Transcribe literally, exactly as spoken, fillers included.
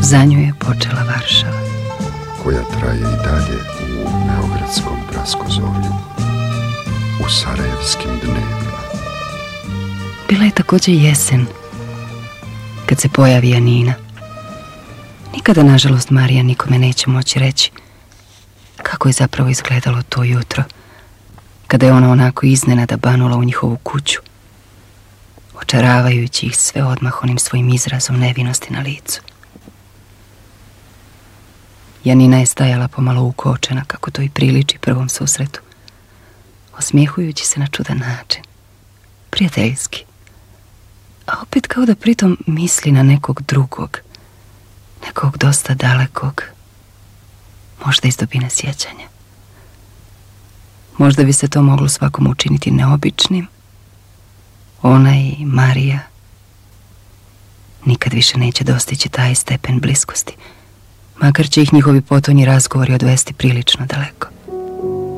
Za nju je počela Varšava, koja traje i dalje u beogradskom praskozorju, u sarajevskim dnevima. Bila je također jesen, kad se pojavi Janina. Nikada, nažalost, Marija nikome neće moći reći kako je zapravo izgledalo to jutro, kada je ona onako iznenada banula u njihovu kuću, očaravajući ih sve odmah onim svojim izrazom nevinosti na licu. Janina je stajala pomalo ukočena, kako to i priliči prvom susretu, osmijehujući se na čudan način, prijateljski, a opet kao da pritom misli na nekog drugog, nekog dosta dalekog, možda iz dubine sjećanja. Možda bi se to moglo svakom učiniti neobičnim. Ona i Marija nikad više neće dostići taj stepen bliskosti, makar će ih njihovi potonji razgovori odvesti prilično daleko.